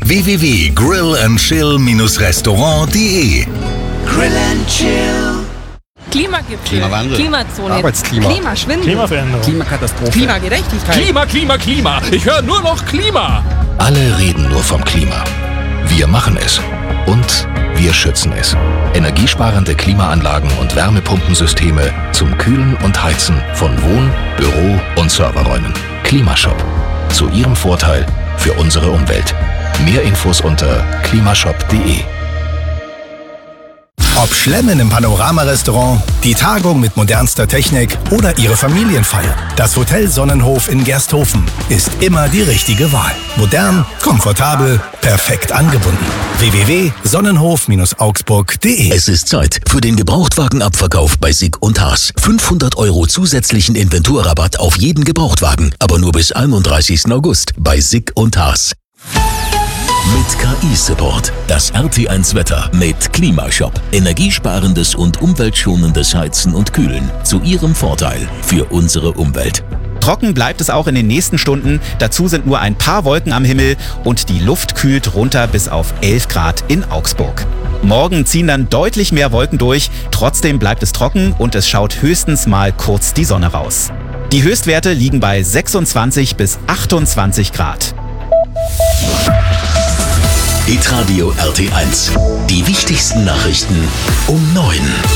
www.grillandchill-restaurant.de. Grill and Chill. Klimagipfel, Klimawandel, Klimazone, Arbeitsklima, Klimaschwindel, Klimaveränderung, Klimakatastrophe, Klimagerechtigkeit. Klima. Ich höre nur noch Klima. Alle reden nur vom Klima. Wir machen es. Und wir schützen es. Energiesparende Klimaanlagen und Wärmepumpensysteme zum Kühlen und Heizen von Wohn-, Büro- und Serverräumen. Klimashop. Zu Ihrem Vorteil für unsere Umwelt. Mehr Infos unter klimashop.de. Ob Schlemmen im Panorama-Restaurant, die Tagung mit modernster Technik oder Ihre Familienfeier. Das Hotel Sonnenhof in Gersthofen ist immer die richtige Wahl. Modern, komfortabel, perfekt angebunden. www.sonnenhof-augsburg.de. Es ist Zeit für den Gebrauchtwagenabverkauf bei SICK & Haas. 500 € zusätzlichen Inventurrabatt auf jeden Gebrauchtwagen, aber nur bis 31. August bei SICK & Haas. Mit KI-Support. Das RT1-Wetter mit Klimashop. Energiesparendes und umweltschonendes Heizen und Kühlen. Zu Ihrem Vorteil für unsere Umwelt. Trocken bleibt es auch in den nächsten Stunden. Dazu sind nur ein paar Wolken am Himmel und die Luft kühlt runter bis auf 11 Grad in Augsburg. Morgen ziehen dann deutlich mehr Wolken durch. Trotzdem bleibt es trocken und es schaut höchstens mal kurz die Sonne raus. Die Höchstwerte liegen bei 26 bis 28 Grad. Hitradio RT1. Die wichtigsten Nachrichten um 9.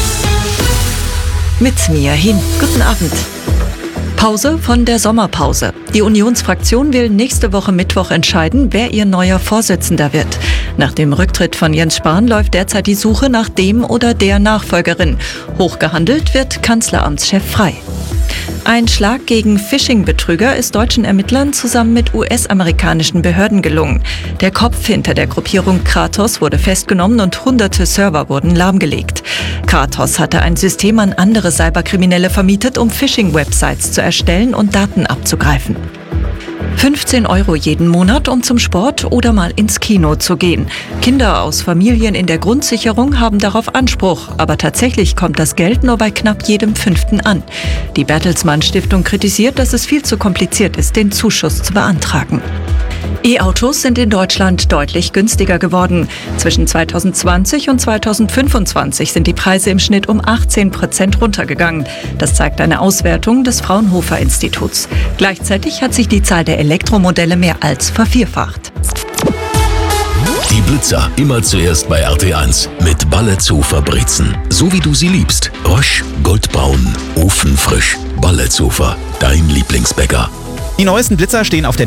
Mit Mia Hin. Guten Abend. Pause von der Sommerpause. Die Unionsfraktion will nächste Woche Mittwoch entscheiden, wer ihr neuer Vorsitzender wird. Nach dem Rücktritt von Jens Spahn läuft derzeit die Suche nach dem oder der Nachfolgerin. Hochgehandelt wird Kanzleramtschef Frey. Ein Schlag gegen Phishing-Betrüger ist deutschen Ermittlern zusammen mit US-amerikanischen Behörden gelungen. Der Kopf hinter der Gruppierung Kratos wurde festgenommen und hunderte Server wurden lahmgelegt. Kratos hatte ein System an andere Cyberkriminelle vermietet, um Phishing-Websites zu erstellen und Daten abzugreifen. 15 € jeden Monat, um zum Sport oder mal ins Kino zu gehen. Kinder aus Familien in der Grundsicherung haben darauf Anspruch, aber tatsächlich kommt das Geld nur bei knapp jedem 5. an. Die Bertelsmann Stiftung kritisiert, dass es viel zu kompliziert ist, den Zuschuss zu beantragen. E-Autos sind in Deutschland deutlich günstiger geworden. Zwischen 2020 und 2025 sind die Preise im Schnitt um 18% runtergegangen. Das zeigt eine Auswertung des Fraunhofer Instituts. Gleichzeitig hat sich die Zahl der Elektromodelle mehr als vervierfacht. Die Blitzer immer zuerst bei RT1 mit Balletzofer Brezen. So wie du sie liebst. Rösch, goldbraun, ofenfrisch. Balletzofer, dein Lieblingsbäcker. Die neuesten Blitzer stehen auf der